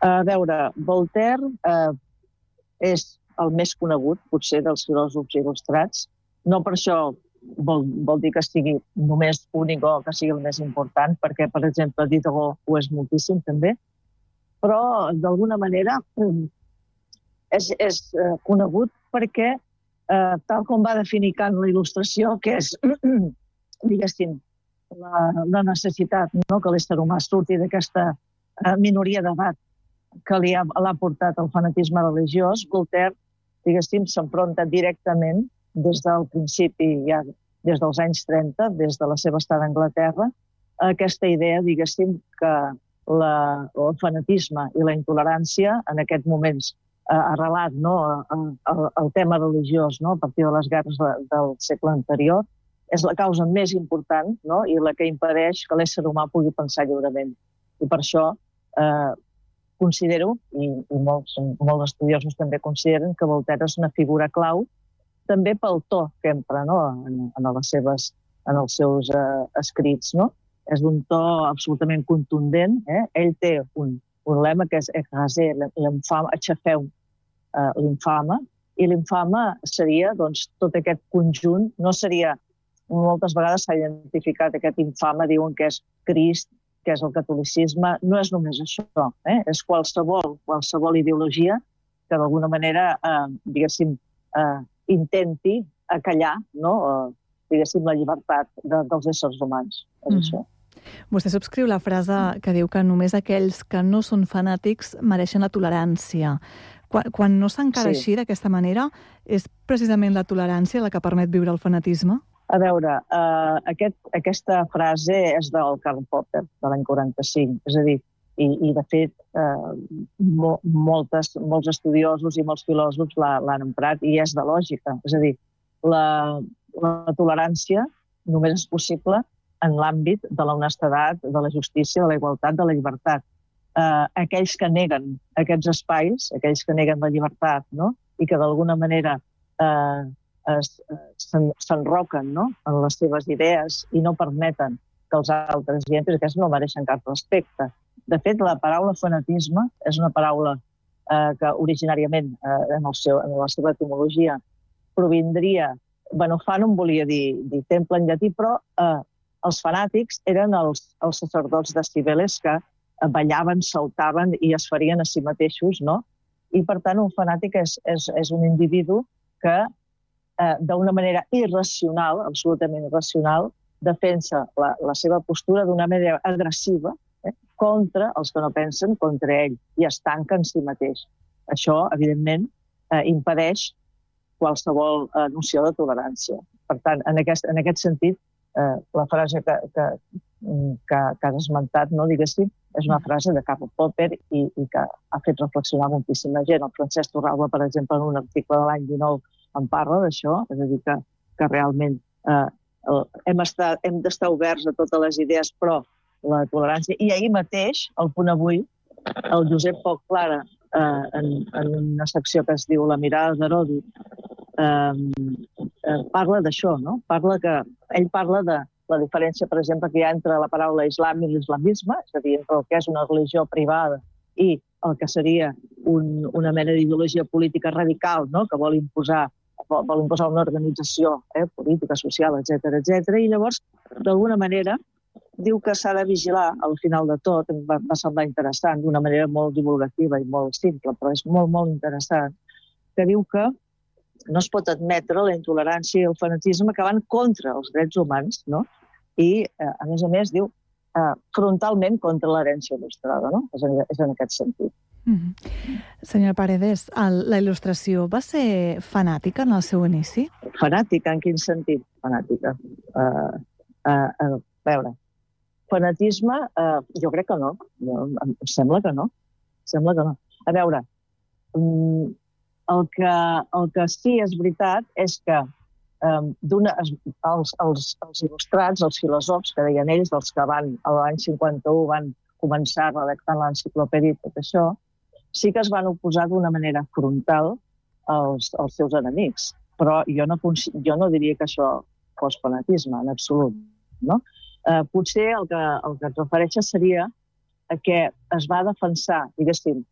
A veure, Voltaire és el més conegut, potser, dels filòsofs il·lustrats. No per això vol dir que sigui només únic o que sigui el més important, perquè, per exemple, Diderot ho és moltíssim, també, però, d'alguna manera, és conegut perquè, tal com va definir Kant la il·lustració, que és, diguéssim, la necessitat, no?, que l'ésser humà surti d'aquesta minoria d'edat que l'ha portat al fanatisme religiós, Voltaire, diguéssim, s'enfronta directament des del principi, ja des dels anys 30, des de la seva estada a Anglaterra, a aquesta idea, diguéssim, que el fanatisme i la intolerància, en aquests moments arrelat, no, el tema religiós, no, a partir de les guerres del segle anterior, és la causa més important, no, i la que impedeix que l'ésser humà pugui pensar lliurement. I per això considero, i molts estudiosos també consideren, que Voltaire és una figura clau, també pel to que empra, no, en els seus escrits, no? És un to absolutament contundent. Ell té un lema que és écraser l'infâme, aixafeu l'infame, i l'infame seria, doncs, tot aquest conjunt, no seria, moltes vegades s'ha identificat aquest infame, diuen que és Crist, que és el catolicisme, no és només això, és qualsevol ideologia que d'alguna manera, diguéssim, intenti acallar, no, diguéssim, la llibertat dels éssers humans. És això. Vostè subscriu la frase que diu que només aquells que no són fanàtics mereixen la tolerància. Quan no s'encara així, d'aquesta manera, és precisament la tolerància la que permet viure el fanatisme? A veure, aquesta frase és del Karl Popper, de l'any 45. És a dir, i de fet, molts estudiosos i molts filòsofs l'han emprat i és de lògica. És a dir, la tolerància només és possible en l'àmbit de l'honestedat, de la justícia, de la igualtat, de la llibertat. Aquells que neguen aquests espais, aquells que neguen la llibertat, no?, i que d'alguna manera s'enroquen, no?, en les seves idees i no permeten que els altres hi entrin, aquests no mereixen cap respecte. De fet, la paraula fanatisme és una paraula que originàriament, en la seva etimologia, provindria... Fanum volia dir temple en llatí, però els fanàtics eren els sacerdots de Cibeles que ballaven, saltaven i es farien a si mateixos, no? I, per tant, un fanàtic és un individu que, d'una manera irracional, absolutament irracional, defensa la seva postura d'una manera agressiva contra els que no pensen, contra ell, i es tanca en si mateix. Això, evidentment, impedeix qualsevol noció de tolerància. Per tant, en aquest sentit, la frase que has esmentat, no, diguéssim, és una frase de Karl Popper i que ha fet reflexionar moltíssima gent. El Francesc Torralba, per exemple, en un article de l'any 19 en parla d'això, és a dir, que realment hem d'estar oberts a totes les idees, però la tolerància... I ahir mateix, al Punt Avui, el Josep Poc Clara, en una secció que es diu La mirada d'Heròdot, parla d'això, no? Ell parla de la diferència, per exemple, que hi ha entre la paraula islam i l'islamisme, és a dir, entre el que és una religió privada i el que seria una mena d'ideologia política radical, no?, que vol imposar una organització política, social, etc. I llavors, d'alguna manera, diu que s'ha de vigilar, al final de tot, em va semblar interessant, d'una manera molt divulgativa i molt simple, però és molt, molt interessant, que diu que no es pot admetre la intolerància i el fanatisme que van contra els drets humans, no? I, a més, diu frontalment contra l'herència il·lustrada, no? És en aquest sentit. Senyora Paredes, la il·lustració va ser fanàtica en el seu inici? Fanàtica? En quin sentit? Fanàtica. A veure, fanatisme, jo crec que no. Em sembla que no. A veure, el que sí és veritat és que els il·lustrats, els filòsofs, que deien ells, els que l'any 51 van començar redactant l'enciclopèdia i tot això, sí que es van oposar d'una manera frontal als seus enemics. Però jo no diria que això fos fanatisme, en absolut, no? Potser el que et refereixes seria que es va defensar, diguéssim,